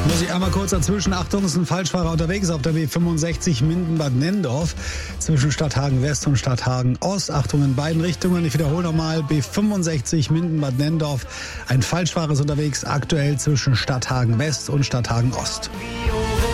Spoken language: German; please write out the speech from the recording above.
Muss ich einmal kurz dazwischen. Achtung, es ist ein Falschfahrer unterwegs auf der B65 Minden-Bad Nenndorf zwischen Stadthagen West und Stadthagen Ost. Achtung in beiden Richtungen. Ich wiederhole nochmal. B65 Minden-Bad Nenndorf. Ein Falschfahrer ist unterwegs aktuell zwischen Stadthagen West und Stadthagen Ost.